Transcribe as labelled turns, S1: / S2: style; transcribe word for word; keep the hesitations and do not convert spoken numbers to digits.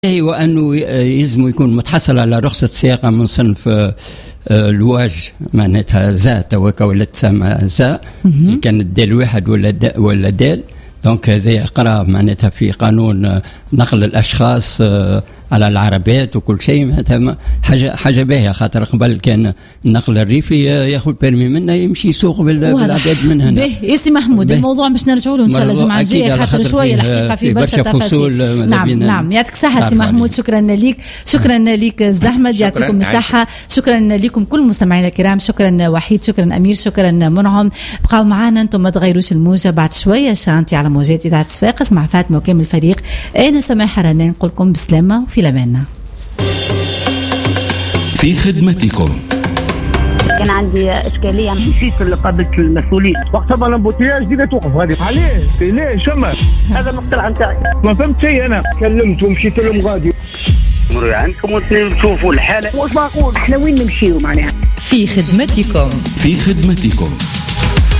S1: وأنه يلزم يكون متحصل على رخصة سياقة من صنف الواج معناتها زا توكا ولا تسمى زا كانت دال واحد ولا دا ولا دال دونك هذا يقرأ معناتها في قانون نقل الأشخاص على العربات وكل شيء. معناتها حاجة حاجة باهية، خاطر قبل كان النقل الريفي ياخذ بيرمي منه يمشي يسوق بالعباد من هنا.
S2: باهي ياسي محمود بيه. الموضوع باش نرجعوا له ان شاء الله الجمعه الجايه، خاطر شويه الحقيقه في برشا تفاصيل. نعم نعم يعطيك الصحه سي محمود، شكرا لك شكرا لك زحمد، يعطيكم الصحه. شكرا لكم كل مستمعينا الكرام، شكرا وحيد، شكرا امير، شكرا منعم. بقاو معنا انتم، ما تغيروش الموجه. بعد شويه شانتي على موجات اذاعه صفاقس مع فاطمه وكامل الفريق. انا سماحه رنان نقول لكم بسلامه وفي لماننا.
S3: في خدمتكم.
S4: كان عندي اشكاليه
S5: مشيت لقابله المسؤولين وقتها ما الامبوتياج ديما توقف هذه. علاش ليش شمال
S4: هذا المقترح نتاعي
S5: ما فهمت شيء. انا كلمت ومشيت لهم غادي
S6: مروا عندكم وتشوفوا الحاله.
S4: واش معقول احنا وين نمشيو معناها.
S3: في خدمتكم. في خدمتكم.